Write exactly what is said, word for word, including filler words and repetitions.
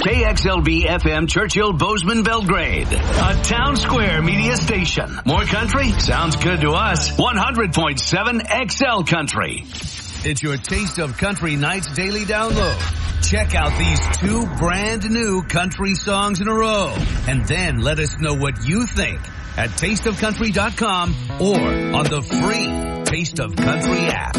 K X L B F M Churchill Bozeman Belgrade, a Town Square media station. More country? Sounds good to us. one hundred point seven X L Country. It's your Taste of Country Nights daily download. Check out these two brand new country songs in a row, and then let us know what you think at taste of country dot com or on the free Taste of Country app.